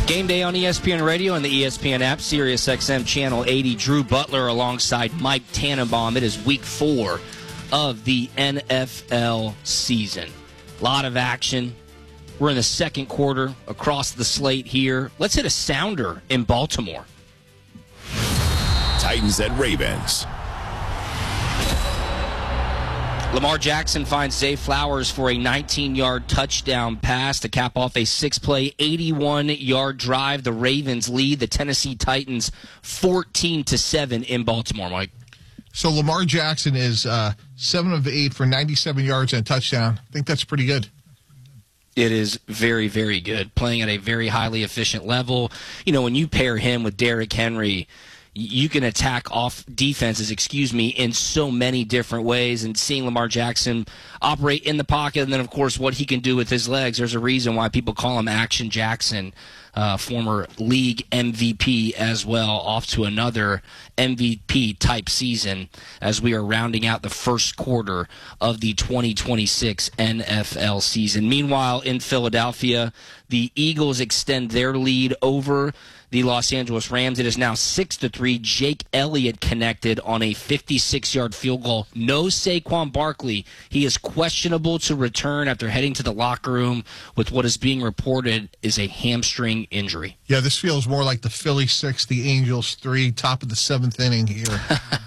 Game day on ESPN Radio and the ESPN app, Sirius XM Channel 80. Drew Butler alongside Mike Tannenbaum. It is week 4 of the NFL season. A lot of action. We're in the second quarter across the slate here. Let's hit a sounder in Baltimore. Titans at Ravens. Lamar Jackson finds Zay Flowers for a 19-yard touchdown pass to cap off a 6-play, 81-yard drive. The Ravens lead the Tennessee Titans 14-7 in Baltimore, Mike. So Lamar Jackson is 7 of 8 for 97 yards and a touchdown. I think that's pretty good. It is very, very good. Playing at a very highly efficient level. You know, when you pair him with Derrick Henry, you can attack off defenses, in so many different ways. And seeing Lamar Jackson operate in the pocket, and then, of course, what he can do with his legs. There's a reason why people call him Action Jackson, former league MVP as well, off to another MVP-type season as we are rounding out the first quarter of the 2026 NFL season. Meanwhile, in Philadelphia, the Eagles extend their lead over the Los Angeles Rams. It is now 6-3. Jake Elliott connected on a 56-yard field goal. No Saquon Barkley. He is questionable to return after heading to the locker room with what is being reported is a hamstring injury. Yeah, this feels more like the Philly 6, the Angels 3, top of the 7th inning here.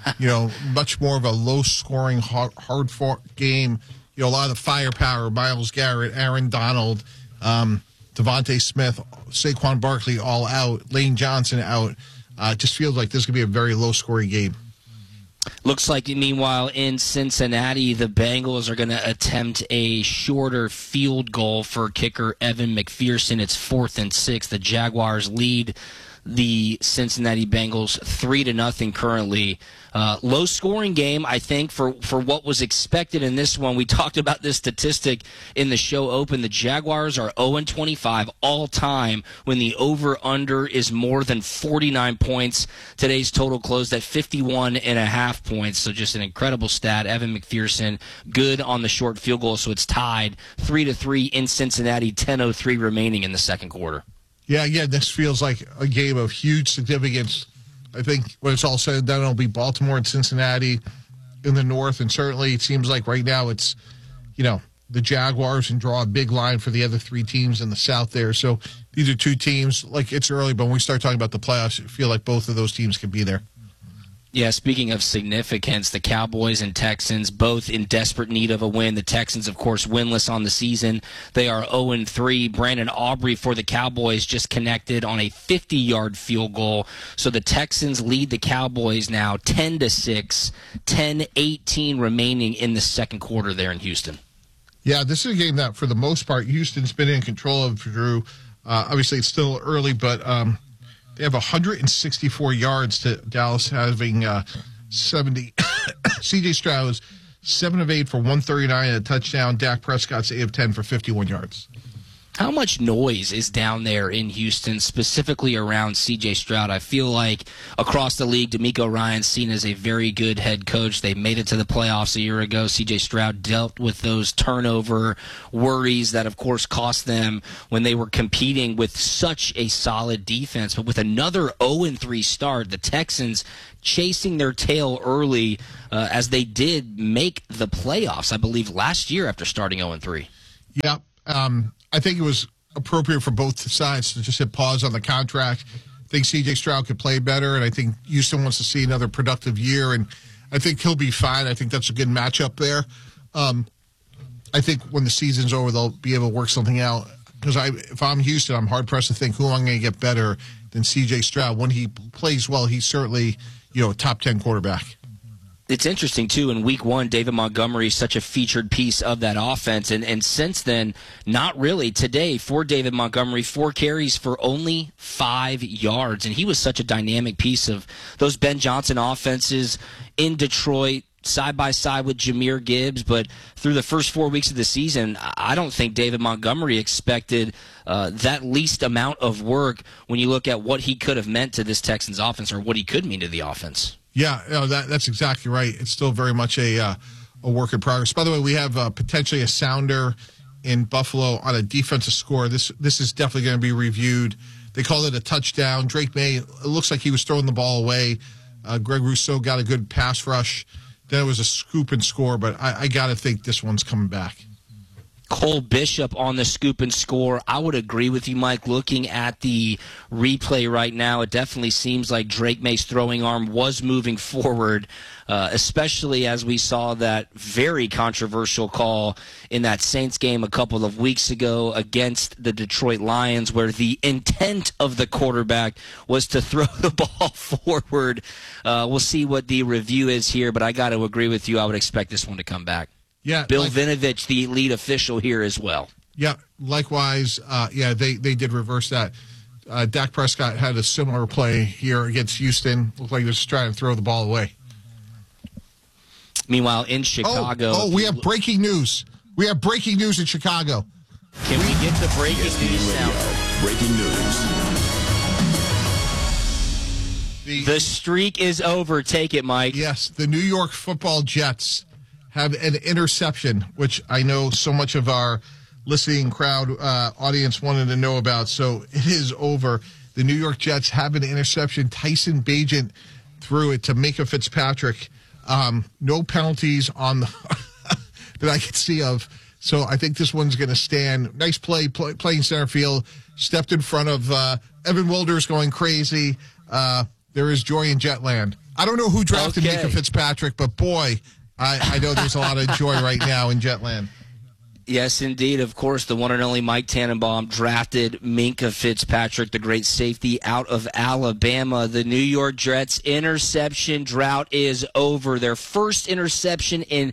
Much more of a low-scoring, hard-fought game. A lot of the firepower, Myles Garrett, Aaron Donald, Devontae Smith, Saquon Barkley all out, Lane Johnson out. Just feels like this could be a very low-scoring game. Looks like, meanwhile, in Cincinnati, the Bengals are going to attempt a shorter field goal for kicker Evan McPherson. It's 4th and 6. The Jaguars lead the Cincinnati Bengals 3-0 currently. Low-scoring game, I think, for what was expected in this one. We talked about this statistic in the show open. The Jaguars are 0-25 all-time when the over-under is more than 49 points. Today's total closed at 51.5 points, so just an incredible stat. Evan McPherson, good on the short field goal, so it's tied 3-3 in Cincinnati, 10:03 remaining in the second quarter. Yeah, this feels like a game of huge significance. I think when it's all said and done, it'll be Baltimore and Cincinnati in the north, and certainly it seems like right now it's, the Jaguars, and draw a big line for the other 3 teams in the south there. So these are 2 teams, like it's early, but when we start talking about the playoffs, I feel like both of those teams can be there. Yeah, speaking of significance, the Cowboys and Texans both in desperate need of a win. The Texans, of course, winless on the season. They are 0-3. Brandon Aubrey for the Cowboys just connected on a 50-yard field goal. So the Texans lead the Cowboys now 10-6, 10-18 remaining in the second quarter there in Houston. Yeah, this is a game that, for the most part, Houston's been in control of, Drew. Obviously, it's still early, but they have 164 yards to Dallas having 70. C.J. Stroud was 7 of 8 for 139 and a touchdown. Dak Prescott's 8 of 10 for 51 yards. How much noise is down there in Houston, specifically around C.J. Stroud? I feel like across the league, DeMeco Ryans seen as a very good head coach. They made it to the playoffs a year ago. C.J. Stroud dealt with those turnover worries that, of course, cost them when they were competing with such a solid defense. But with another 0-3 start, the Texans chasing their tail early as they did make the playoffs, I believe, last year after starting 0-3. Yeah. I think it was appropriate for both sides to just hit pause on the contract. I think C.J. Stroud could play better, and I think Houston wants to see another productive year, and I think he'll be fine. I think that's a good matchup there. I think when the season's over, they'll be able to work something out. Because if I'm Houston, I'm hard-pressed to think who I'm going to get better than C.J. Stroud. When he plays well, he's certainly a top 10 quarterback. It's interesting, too, in Week 1, David Montgomery is such a featured piece of that offense, and since then, not really. Today, for David Montgomery, 4 carries for only 5 yards, and he was such a dynamic piece of those Ben Johnson offenses in Detroit, side by side with Jahmyr Gibbs, but through the first 4 weeks of the season, I don't think David Montgomery expected that least amount of work when you look at what he could have meant to this Texans offense or what he could mean to the offense. Yeah, that's exactly right. It's still very much a work in progress. By the way, we have potentially a sounder in Buffalo on a defensive score. This is definitely going to be reviewed They called it a touchdown. Drake May, it looks like he was throwing the ball away. Greg Rousseau got a good pass rush. Then it was a scoop and score, but I got to think this one's coming back. Cole Bishop on the scoop and score. I would agree with you, Mike. Looking at the replay right now, it definitely seems like Drake May's throwing arm was moving forward, especially as we saw that very controversial call in that Saints game a couple of weeks ago against the Detroit Lions, where the intent of the quarterback was to throw the ball forward. We'll see what the review is here, but I got to agree with you. I would expect this one to come back. Yeah, Bill Vinovich, the lead official here as well. Yeah, likewise. They did reverse that. Dak Prescott had a similar play here against Houston. Looked like he was trying to throw the ball away. Meanwhile, in Chicago... we have breaking news. We have breaking news in Chicago. Can we get the breaking news now? Breaking news. The streak is over. Take it, Mike. Yes, the New York Football Jets have an interception, which I know so much of our listening crowd audience wanted to know about. So it is over. The New York Jets have an interception. Tyson Bagent threw it to Minkah Fitzpatrick. No penalties on the that I could see of. So I think this one's going to stand. Nice playing center field. Stepped in front of Evan Wilders going crazy. There is joy in Jetland. I don't know who drafted Minkah Fitzpatrick, but boy, I know there's a lot of joy right now in Jetland. Yes, indeed. Of course, the one and only Mike Tannenbaum drafted Minkah Fitzpatrick, the great safety out of Alabama. The New York Jets interception drought is over. Their first interception in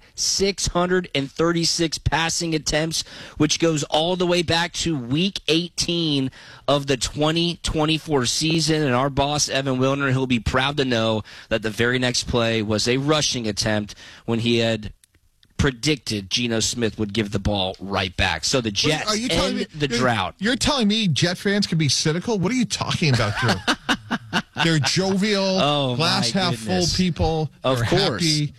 636 passing attempts, which goes all the way back to Week 18 of the 2024 season. And our boss, Evan Wilner, he'll be proud to know that the very next play was a rushing attempt when he predicted Geno Smith would give the ball right back. So the Jets end the drought. You're telling me Jet fans can be cynical? What are you talking about, Drew? They're jovial, glass half full people. Of course. Happy.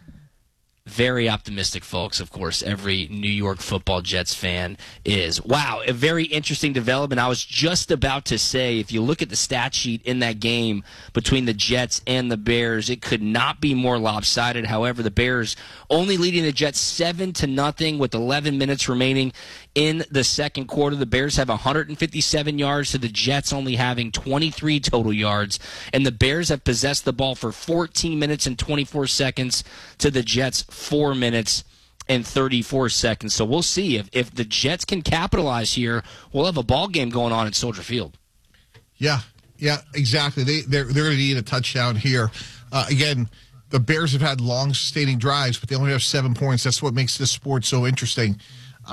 Very optimistic, folks. Of course, every New York Football Jets fan is. Wow, a very interesting development. I was just about to say, if you look at the stat sheet in that game between the Jets and the Bears, it could not be more lopsided. However, the Bears only leading the Jets 7-0 with 11 minutes remaining in the second quarter. The Bears have 157 yards to the Jets only having 23 total yards. And the Bears have possessed the ball for 14 minutes and 24 seconds to the Jets 4 minutes and 34 seconds. So we'll see if the Jets can capitalize here. We'll have a ball game going on at Soldier Field. Yeah, exactly. They're going to need a touchdown here. Again, the Bears have had long sustaining drives, but they only have 7 points. That's what makes this sport so interesting.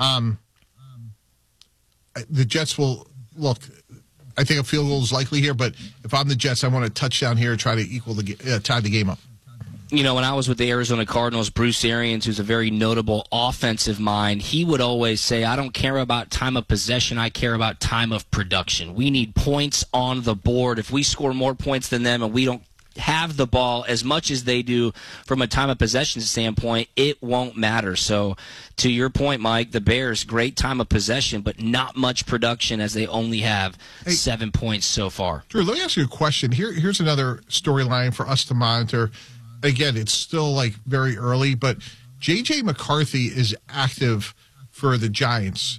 The Jets will look. I think a field goal is likely here, but if I'm the Jets, I want a touchdown here and try to equal tie the game up. You know, when I was with the Arizona Cardinals, Bruce Arians, who's a very notable offensive mind, he would always say, I don't care about time of possession, I care about time of production. We need points on the board. If we score more points than them and we don't have the ball as much as they do from a time of possession standpoint, it won't matter. So to your point, Mike, the Bears, great time of possession, but not much production as they only have 7 points so far. Drew, let me ask you a question. Here's another storyline for us to monitor. Again, it's still like very early, but J.J. McCarthy is active for the Giants.